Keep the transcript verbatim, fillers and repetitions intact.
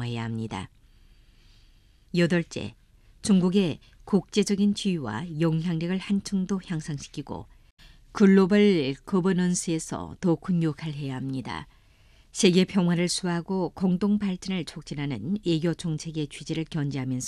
강화해야 합니다. 여덟째, 중국의 국제적인 지위와 영향력을 한층 더 향상시키고 글로벌 거버넌스에서 더 큰 역할을 해야 합니다. 세계 평화를 수호하고 공동 발전을 촉진하는 외교 정책의 취지를 견지하면서